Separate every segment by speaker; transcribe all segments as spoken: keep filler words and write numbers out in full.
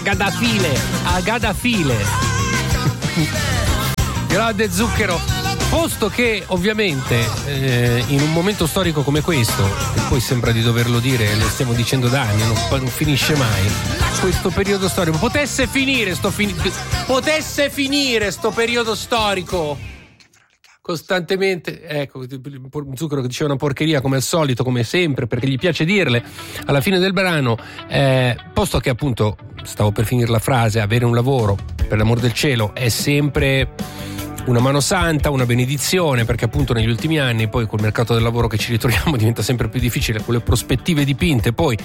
Speaker 1: Agadafile, Agadafile. Grande Zucchero. Posto che ovviamente eh, in un momento storico come questo, e poi sembra di doverlo dire, lo stiamo dicendo da anni, non, non finisce mai, questo periodo storico potesse finire sto fin- potesse finire sto periodo storico costantemente, ecco, Zucchero che diceva una porcheria come al solito, come sempre, perché gli piace dirle alla fine del brano, eh, posto che appunto stavo per finire la frase, avere un lavoro, per l'amor del cielo, è sempre una mano santa, una benedizione, perché appunto negli ultimi anni poi col mercato del lavoro che ci ritroviamo diventa sempre più difficile, con le prospettive dipinte poi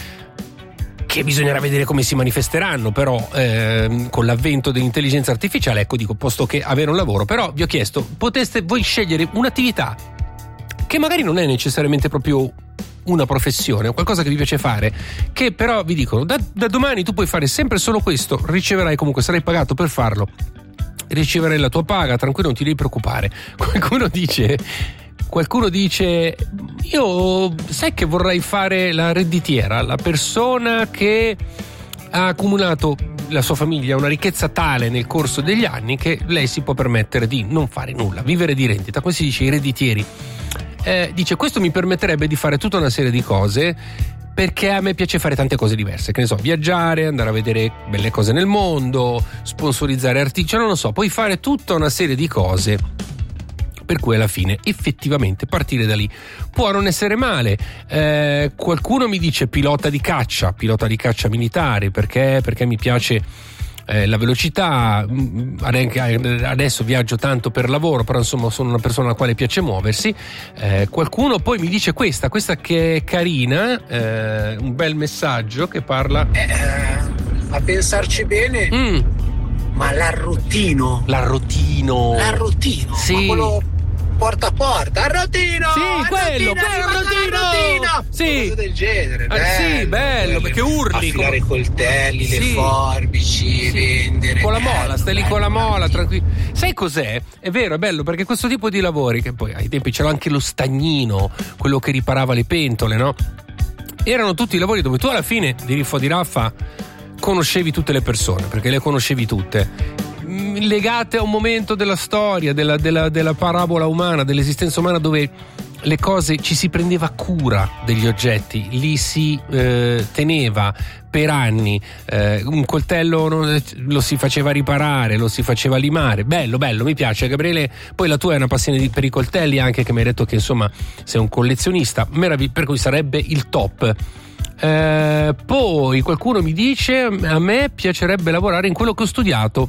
Speaker 1: che bisognerà vedere come si manifesteranno, però ehm, con l'avvento dell'intelligenza artificiale, ecco, dico, posto che avere un lavoro, però vi ho chiesto, poteste voi scegliere un'attività che magari non è necessariamente proprio una professione o qualcosa che vi piace fare, che però vi dicono da, da domani tu puoi fare sempre solo questo, riceverai comunque, sarai pagato per farlo, riceverai la tua paga, tranquillo, non ti devi preoccupare. Qualcuno dice qualcuno dice io sai che vorrei fare la redditiera, la persona che ha accumulato la sua famiglia una ricchezza tale nel corso degli anni che lei si può permettere di non fare nulla, vivere di rendita, come si dice, i redditieri. Eh, dice questo mi permetterebbe di fare tutta una serie di cose, perché a me piace fare tante cose diverse, che ne so, viaggiare, andare a vedere belle cose nel mondo, sponsorizzare artisti, cioè non lo so, puoi fare tutta una serie di cose, per cui alla fine effettivamente partire da lì può non essere male. Eh, qualcuno mi dice pilota di caccia, pilota di caccia militare, perché perché mi piace Eh, la velocità, adesso viaggio tanto per lavoro, però insomma sono una persona alla quale piace muoversi. Eh, qualcuno poi mi dice questa, questa che è carina, eh, un bel messaggio che parla.
Speaker 2: Eh, a pensarci bene, mm. ma l'arrotino.
Speaker 1: L'arrotino.
Speaker 2: L'arrotino.
Speaker 1: Sì.
Speaker 2: Ma quello porta a porta, arrotino!
Speaker 1: Sì, quello, quello arrotino! Sì,
Speaker 2: del genere,
Speaker 1: eh,
Speaker 2: bello,
Speaker 1: sì, bello, perché urli.
Speaker 2: Affilare i coltelli,
Speaker 1: sì.
Speaker 2: le forbici, sì. vendere.
Speaker 1: Con la
Speaker 2: bello,
Speaker 1: mola, stai lì
Speaker 2: bello,
Speaker 1: con la mola,
Speaker 2: bello.
Speaker 1: tranquillo. Sai cos'è? È vero, è bello, perché questo tipo di lavori, che poi ai tempi c'era anche lo stagnino, quello che riparava le pentole, no? Erano tutti lavori dove tu alla fine di Riffo di Raffa conoscevi tutte le persone, perché le conoscevi tutte, legate a un momento della storia, della, della, della parabola umana, dell'esistenza umana, dove le cose, ci si prendeva cura degli oggetti, li si eh, teneva per anni, eh, un coltello non, lo si faceva riparare, lo si faceva limare, bello bello, mi piace. Gabriele, poi la tua è una passione di, per i coltelli, anche, che mi hai detto che insomma sei un collezionista, meraviglia, per cui sarebbe il top. Eh, poi qualcuno mi dice a me piacerebbe lavorare in quello che ho studiato.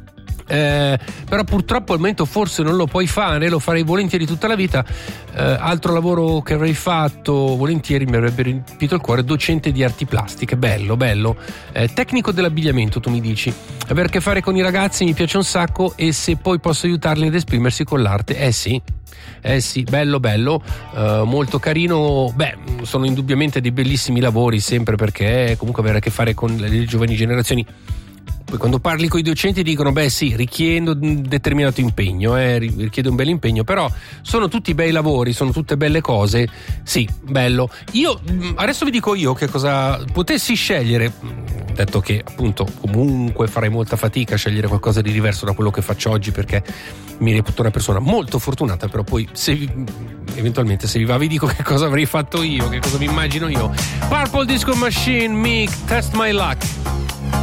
Speaker 1: Eh, però purtroppo al momento forse non lo puoi fare, lo farei volentieri tutta la vita. Eh, altro lavoro che avrei fatto volentieri, mi avrebbe riempito il cuore, docente di arti plastiche, bello bello. Eh, tecnico dell'abbigliamento, tu mi dici, avere a che fare con i ragazzi mi piace un sacco, e se poi posso aiutarli ad esprimersi con l'arte, eh sì Eh sì, bello bello, uh, molto carino. Beh, sono indubbiamente dei bellissimi lavori, sempre, perché comunque avere a che fare con le giovani generazioni. Poi quando parli con i docenti dicono beh sì, richiede un determinato impegno, eh, richiede un bel impegno, però sono tutti bei lavori, sono tutte belle cose, sì, bello. Io adesso vi dico io che cosa potessi scegliere, detto che appunto comunque farei molta fatica a scegliere qualcosa di diverso da quello che faccio oggi, perché mi reputo una persona molto fortunata, però poi se vi, eventualmente se vi va vi dico che cosa avrei fatto io, che cosa mi immagino io. Purple Disco Machine, Mick, Test My Luck.